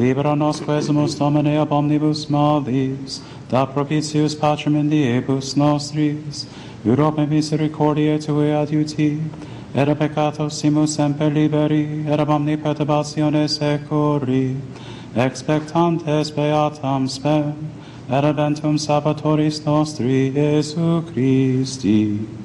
Libera nos quesumus Domine ab omnibus malis, da propitius pacem in diebus nostris, Europe misericordiae Tue adiuti, et a peccatos simus semper liberi, et ab omni perturbatione securi, expectantes beatam spem, et adventum Salvatoris nostri, Iesu Christi.